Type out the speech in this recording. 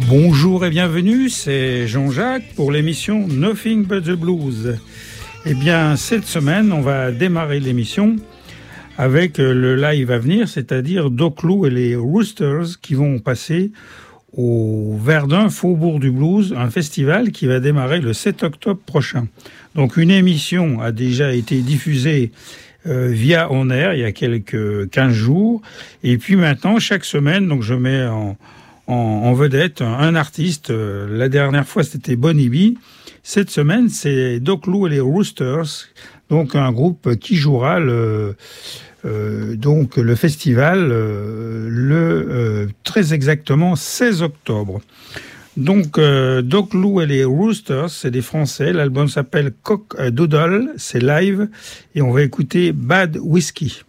Bonjour et bienvenue, c'est Jean-Jacques pour l'émission Nothing But The Blues. Eh bien, cette semaine, on va démarrer l'émission avec le live à venir, c'est-à-dire Doc Lou et les Roosters qui vont passer au Verdun Faubourg du Blues, un festival qui va démarrer le 7 octobre prochain. Donc une émission a déjà été diffusée via On Air il y a quelques 15 jours. Et puis maintenant, chaque semaine, donc je mets en vedette un artiste. La dernière fois, c'était Bonnie B. Cette semaine, c'est Doc Lou et les Roosters, donc un groupe qui jouera donc le festival très exactement 16 octobre. Donc Doc Lou et les Roosters, c'est des Français. L'album s'appelle Cock Doodle, c'est live et on va écouter Bad Whiskey.